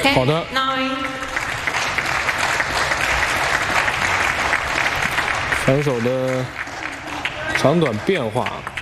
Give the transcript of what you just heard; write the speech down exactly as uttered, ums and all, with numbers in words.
好的。选手的长短变化。